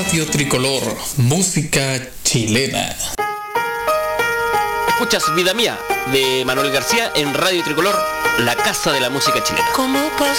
Radio Tricolor, música chilena. Escuchas Vida Mía de Manuel García en Radio Tricolor, la casa de la música chilena. ¿Cómo pasó?